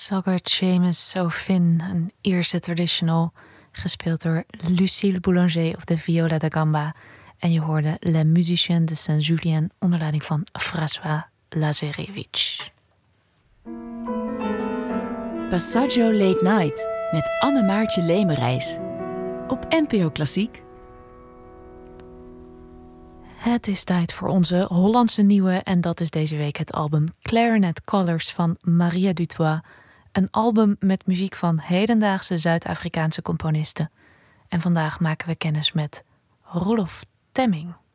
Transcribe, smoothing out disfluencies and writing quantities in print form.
Sogurt Seamus So Fin, een Ierse traditional, gespeeld door Lucille Boulanger op de viola da gamba. En je hoorde Les Musiciens de Saint-Julien onder leiding van François Lazarevich. Passaggio Late Night met Anne-Maartje Lemerijs op NPO Klassiek. Het is tijd voor onze Hollandse nieuwe en dat is deze week het album Clarinet Colors van Maria Dutoit. Een album met muziek van hedendaagse Zuid-Afrikaanse componisten. En vandaag maken we kennis met Roelof Temming.